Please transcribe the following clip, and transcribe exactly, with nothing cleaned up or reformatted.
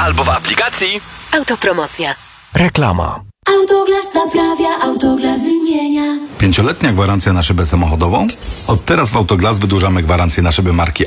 albo w aplikacji. Autopromocja. Reklama. Autoglas naprawia, Autoglas wymienia. Pięcioletnia gwarancja na szybę samochodową? Od teraz w Autoglas wydłużamy gwarancję na szyby marki